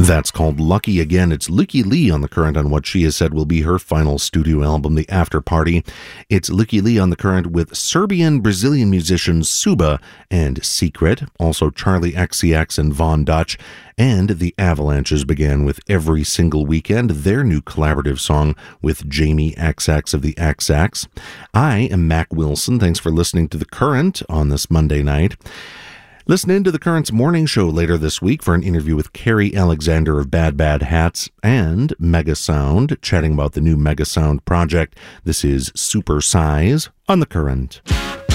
That's called Lucky Again. It's Lykke Li on The Current on what she has said will be her final studio album, The After Party. It's Lykke Li on The Current with Serbian-Brazilian musicians Suba and Secret, also Charlie XCX and Von Dutch, and The Avalanches began with Every Single Weekend, their new collaborative song with Jamie XX of the XX. I am Mac Wilson. Thanks for listening to The Current on this Monday night. Listen in to The Current's morning show later this week for an interview with Carrie Alexander of Bad Bad Hats and Mega Sound, chatting about the new Mega Sound project. This is Super Size on The Current.